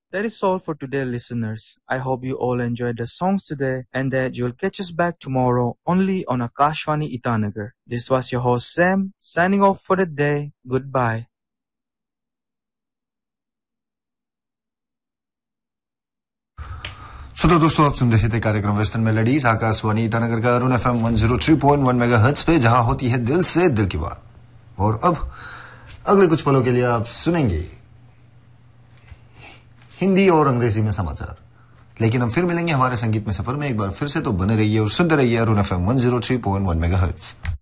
That is all for today, listeners. I hope you all enjoyed the songs today and that you'll catch us back tomorrow only on Akashvani Itanagar. This was your host Sam, signing off for the day. Goodbye. तो दोस्तों आप सुन रहे थे कार्यक्रम western melodies Akashvani Itanagar का Arun FM 103.1 megahertz पे, जहां होती है दिल से दिल की बात। और अब अगले कुछ पलों के लिए आप सुनेंगे हिंदी और अंग्रेजी में समाचार, लेकिन हम फिर मिलेंगे हमारे संगीत में सफर में। एक बार फिर से तो बने रहिए और सुनते रहिए अरुण FM 103.1 मेगाहर्ट्ज।